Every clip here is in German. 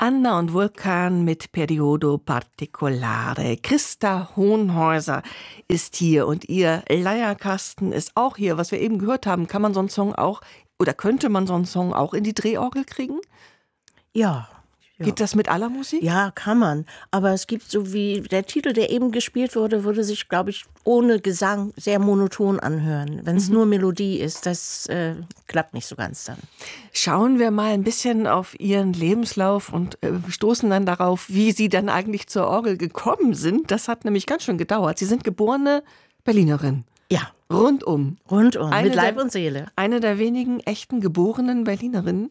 Anna und Vulkan mit Periodo Particolare. Christa Hohenhäuser ist hier und ihr Leierkasten ist auch hier. Was wir eben gehört haben, kann man so einen Song auch, oder könnte man so einen Song auch in die Drehorgel kriegen? Ja. Geht das mit aller Musik? Ja, kann man. Aber es gibt so wie der Titel, der eben gespielt wurde, würde sich, glaube ich, ohne Gesang sehr monoton anhören. Wenn es nur Melodie ist, das klappt nicht so ganz dann. Schauen wir mal ein bisschen auf Ihren Lebenslauf und stoßen dann darauf, wie Sie dann eigentlich zur Orgel gekommen sind. Das hat nämlich ganz schön gedauert. Sie sind geborene Berlinerin. Ja. Rundum. Mit Leib und Seele. Eine der wenigen echten geborenen Berlinerinnen.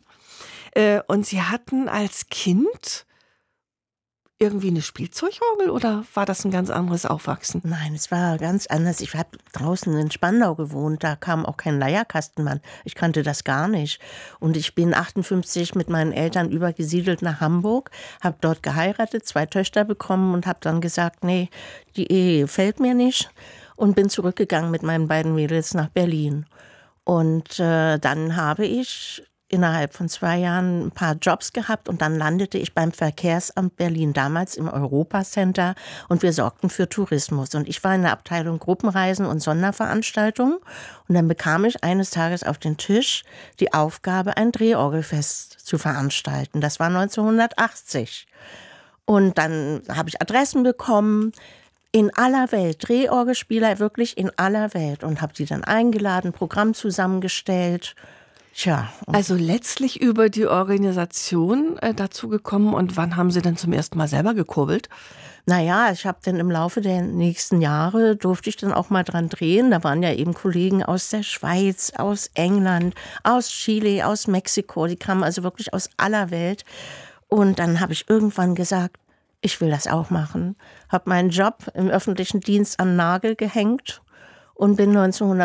Und Sie hatten als Kind irgendwie eine Spielzeugorgel oder war das ein ganz anderes Aufwachsen? Nein, es war ganz anders. Ich habe draußen in Spandau gewohnt, da kam auch kein Leierkastenmann. Ich kannte das gar nicht. Und ich bin 58 mit meinen Eltern übergesiedelt nach Hamburg, habe dort geheiratet, 2 Töchter bekommen und habe dann gesagt, nee, die Ehe gefällt mir nicht und bin zurückgegangen mit meinen beiden Mädels nach Berlin. Und dann habe ich innerhalb von 2 Jahren ein paar Jobs gehabt und dann landete ich beim Verkehrsamt Berlin, damals im Europacenter, und wir sorgten für Tourismus. Und ich war in der Abteilung Gruppenreisen und Sonderveranstaltungen und dann bekam ich eines Tages auf den Tisch die Aufgabe, ein Drehorgelfest zu veranstalten. Das war 1980. Und dann habe ich Adressen bekommen, in aller Welt, Drehorgelspieler wirklich in aller Welt, und habe die dann eingeladen, Programm zusammengestellt. Tja. Also letztlich über die Organisation dazu gekommen. Und wann haben Sie denn zum ersten Mal selber gekurbelt? Naja, ich habe dann im Laufe der nächsten Jahre, durfte ich dann auch mal dran drehen. Da waren ja eben Kollegen aus der Schweiz, aus England, aus Chile, aus Mexiko. Die kamen also wirklich aus aller Welt. Und dann habe ich irgendwann gesagt, ich will das auch machen. Habe meinen Job im öffentlichen Dienst an den Nagel gehängt und bin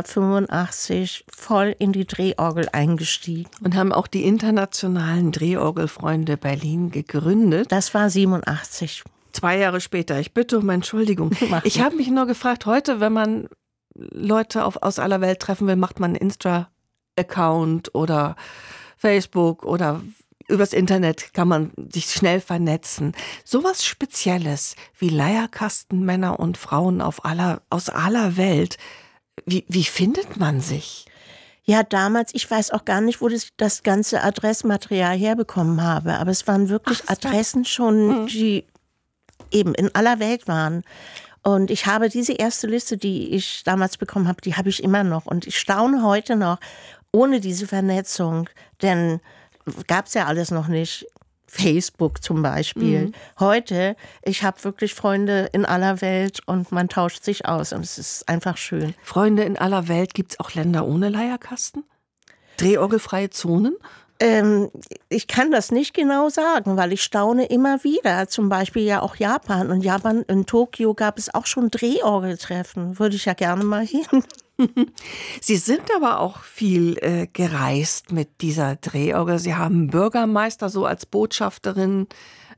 1985 voll in die Drehorgel eingestiegen. Und haben auch die internationalen Drehorgelfreunde Berlin gegründet. Das war 87. 2 Jahre später. Ich bitte um Entschuldigung. Ich habe mich nur gefragt, heute, wenn man Leute aus aller Welt treffen will, macht man einen Insta-Account oder Facebook oder übers Internet kann man sich schnell vernetzen. Sowas Spezielles wie Leierkastenmänner und Frauen aus aller Welt. Wie findet man sich? Ja, damals, ich weiß auch gar nicht, wo ich das ganze Adressmaterial herbekommen habe, aber es waren wirklich Adressen schon, die eben in aller Welt waren. Und ich habe diese erste Liste, die ich damals bekommen habe, die habe ich immer noch. Und ich staune heute noch, ohne diese Vernetzung, denn gab es ja alles noch nicht. Facebook zum Beispiel. Heute, ich habe wirklich Freunde in aller Welt und man tauscht sich aus und es ist einfach schön. Freunde in aller Welt, gibt es auch Länder ohne Leierkasten? Drehorgelfreie Zonen? Ich kann das nicht genau sagen, weil ich staune immer wieder. Zum Beispiel ja auch Japan. Und Japan, in Tokio gab es auch schon Drehorgeltreffen. Würde ich ja gerne mal hin. Sie sind aber auch viel gereist mit dieser Drehorgel. Sie haben Bürgermeister so als Botschafterin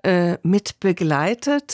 mit begleitet.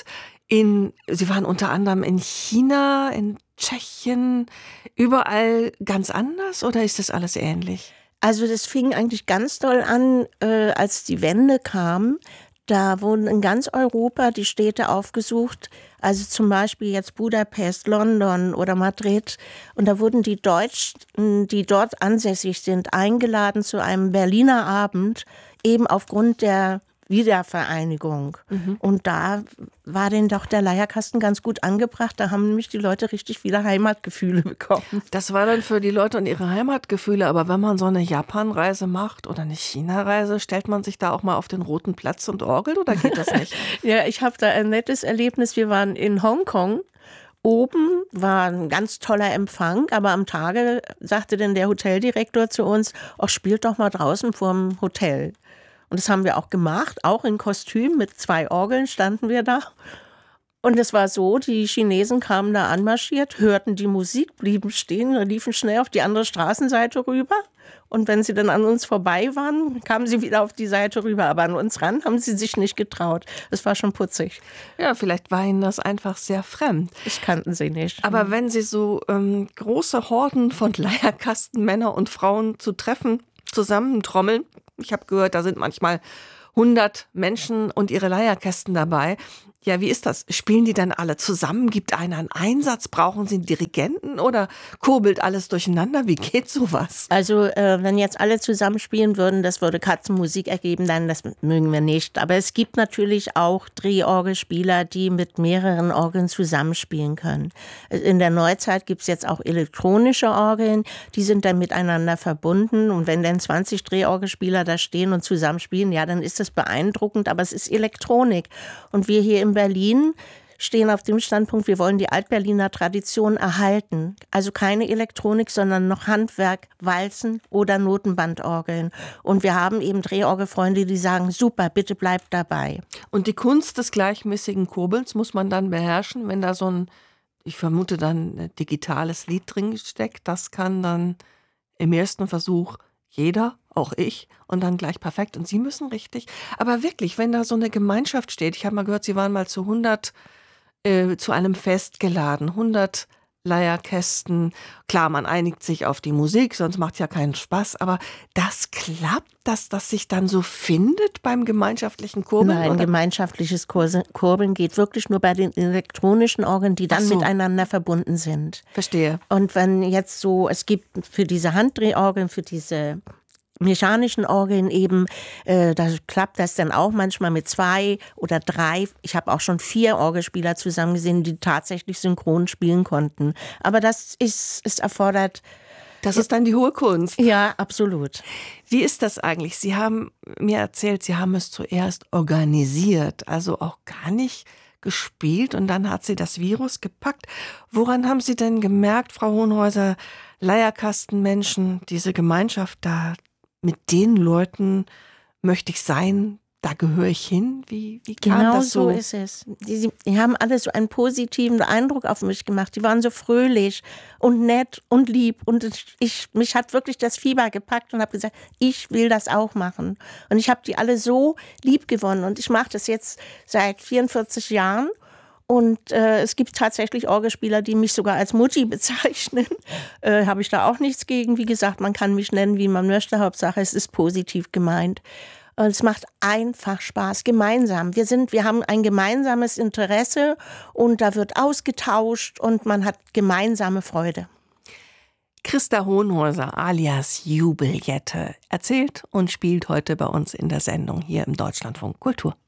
Sie waren unter anderem in China, in Tschechien, überall ganz anders oder ist das alles ähnlich? Also das fing eigentlich ganz doll an, als die Wende kam. Da wurden in ganz Europa die Städte aufgesucht, also zum Beispiel jetzt Budapest, London oder Madrid. Und da wurden die Deutschen, die dort ansässig sind, eingeladen zu einem Berliner Abend, eben aufgrund der Wiedervereinigung. Und da war denen doch der Leierkasten ganz gut angebracht. Da haben nämlich die Leute richtig wieder Heimatgefühle bekommen. Das war dann für die Leute und ihre Heimatgefühle. Aber wenn man so eine Japanreise macht oder eine China-Reise, stellt man sich da auch mal auf den Roten Platz und orgelt oder geht das nicht? Ja, ich habe da ein nettes Erlebnis. Wir waren in Hongkong. Oben war ein ganz toller Empfang, aber am Tage sagte dann der Hoteldirektor zu uns, ach, spielt doch mal draußen vorm Hotel. Und das haben wir auch gemacht, auch in Kostüm mit 2 Orgeln standen wir da. Und es war so, die Chinesen kamen da anmarschiert, hörten die Musik, blieben stehen und liefen schnell auf die andere Straßenseite rüber. Und wenn sie dann an uns vorbei waren, kamen sie wieder auf die Seite rüber. Aber an uns ran haben sie sich nicht getraut. Das war schon putzig. Ja, vielleicht war ihnen das einfach sehr fremd. Das kannten sie nicht. Aber wenn sie so große Horden von Leierkasten, Männer und Frauen zu treffen, zusammentrommeln, ich habe gehört, da sind manchmal 100 Menschen und ihre Leierkästen dabei. Ja, wie ist das? Spielen die dann alle zusammen? Gibt einer einen Einsatz? Brauchen sie einen Dirigenten oder kurbelt alles durcheinander? Wie geht sowas? Also wenn jetzt alle zusammen spielen würden, das würde Katzenmusik ergeben, dann das mögen wir nicht. Aber es gibt natürlich auch Drehorgelspieler, die mit mehreren Orgeln zusammenspielen können. In der Neuzeit gibt es jetzt auch elektronische Orgeln, die sind dann miteinander verbunden. Und wenn dann 20 Drehorgelspieler da stehen und zusammenspielen, ja, dann ist das beeindruckend, aber es ist Elektronik. Und wir hier in Berlin stehen auf dem Standpunkt, wir wollen die Altberliner Tradition erhalten. Also keine Elektronik, sondern noch Handwerk, Walzen oder Notenbandorgeln. Und wir haben eben Drehorgelfreunde, die sagen, super, bitte bleibt dabei. Und die Kunst des gleichmäßigen Kurbelns muss man dann beherrschen, wenn da so ein, ich vermute dann, ein digitales Lied drin steckt. Das kann dann im ersten Versuch jeder, auch ich, und dann gleich perfekt. Und Sie müssen richtig. Aber wirklich, wenn da so eine Gemeinschaft steht, ich habe mal gehört, Sie waren mal zu 100 zu einem Fest geladen, 100 Leierkästen. Klar, man einigt sich auf die Musik, sonst macht ja keinen Spaß. Aber das klappt, dass das sich dann so findet beim gemeinschaftlichen Kurbeln? Nein, oder? gemeinschaftliches Kurbeln geht wirklich nur bei den elektronischen Orgeln, die dann Ach so. miteinander verbunden sind. Verstehe. Und wenn jetzt so, es gibt für diese Handdrehorgeln, für diese mechanischen Orgeln eben, da klappt das dann auch manchmal mit 2 oder 3. Ich habe auch schon 4 Orgelspieler zusammen gesehen, die tatsächlich synchron spielen konnten. Aber das erfordert... Das ist dann die hohe Kunst. Ja, absolut. Wie ist das eigentlich? Sie haben mir erzählt, Sie haben es zuerst organisiert, also auch gar nicht gespielt und dann hat Sie das Virus gepackt. Woran haben Sie denn gemerkt, Frau Hohenhäuser, Leierkastenmenschen, diese Gemeinschaft da, mit den Leuten möchte ich sein, da gehöre ich hin? Wie kam Genau das so? so ist es. Die haben alle so einen positiven Eindruck auf mich gemacht. Die waren so fröhlich und nett und lieb. Und mich hat wirklich das Fieber gepackt und habe gesagt, ich will das auch machen. Und ich habe die alle so lieb gewonnen. Und ich mache das jetzt seit 44 Jahren. Und es gibt tatsächlich Orgelspieler, die mich sogar als Mutti bezeichnen. Habe ich da auch nichts gegen. Wie gesagt, man kann mich nennen, wie man möchte. Hauptsache, es ist positiv gemeint. Und es macht einfach Spaß, gemeinsam. Wir haben ein gemeinsames Interesse und da wird ausgetauscht und man hat gemeinsame Freude. Christa Hohenhäuser alias Jubeljette erzählt und spielt heute bei uns in der Sendung hier im Deutschlandfunk Kultur.